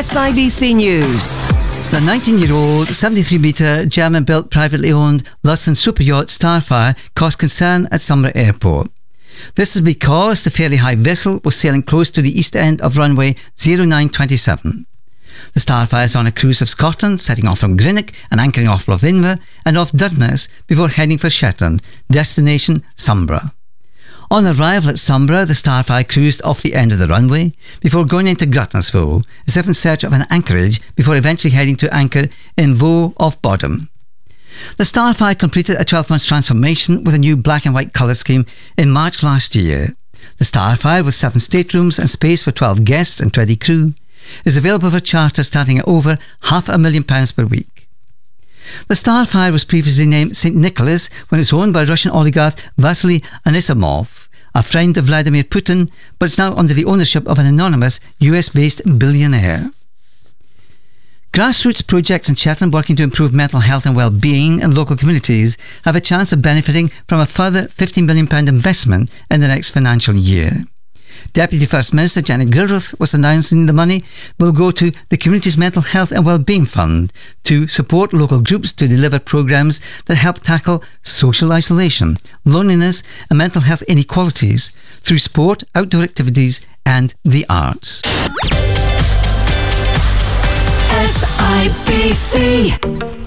SIBC News. The 19-year-old, 73-metre German-built privately owned Lucerne super yacht Starfire caused concern at Sombra Airport. This is because the fairly high vessel was sailing close to the east end of runway 0927. The Starfire is on a cruise of Scotland, setting off from Greenock and anchoring off Lothinver and off Durness before heading for Shetland, destination Sombra. On arrival at Sombra, the Starfire cruised off the end of the runway before going into Grutnesville, as if in search of an anchorage before eventually heading to anchor in Vaux off Bodham. The Starfire completed a 12-month transformation with a new black and white colour scheme in March last year. The Starfire, with 7 staterooms and space for 12 guests and 20 crew, is available for charter starting at over £500,000 per week. The Starfire was previously named St. Nicholas when it's owned by Russian oligarch Vasily Anisimov, a friend of Vladimir Putin, but it's now under the ownership of an anonymous US-based billionaire. Grassroots projects in Shetland working to improve mental health and well-being in local communities have a chance of benefiting from a further £15 million investment in the next financial year. Deputy First Minister Janet Gilruth was announcing the money will go to the community's Mental Health and Wellbeing Fund to support local groups to deliver programmes that help tackle social isolation, loneliness and mental health inequalities through sport, outdoor activities and the arts. SIBC